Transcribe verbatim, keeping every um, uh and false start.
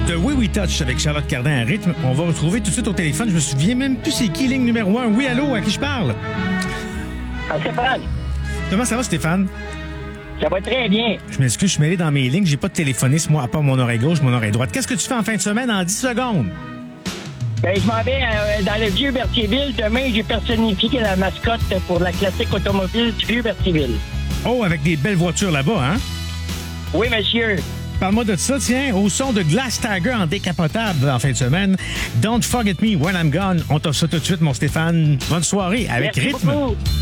de Oui Oui Touch avec Charlotte Cardin à rythme. On va retrouver tout de suite au téléphone. Je me souviens même plus c'est qui, ligne numéro un. Oui, allô, à qui je parle? À Stéphane. Comment ça va, Stéphane? Ça va très bien. Je m'excuse, je suis mêlé dans mes lignes. J'ai pas de téléphoniste, moi, à part mon oreille gauche, mon oreille droite. Qu'est-ce que tu fais en fin de semaine en dix secondes? Ben, je m'en vais euh, dans le vieux Berthierville. Demain, j'ai personnifié la mascotte pour la classique automobile du vieux Berthierville. Oh, avec des belles voitures là-bas, hein? Oui, monsieur. Parle-moi de ça, tiens, au son de Glass Tiger en décapotable en fin de semaine. Don't Forget Me When I'm Gone. On t'offre ça tout de suite, mon Stéphane. Bonne soirée avec Merci rythme. beaucoup.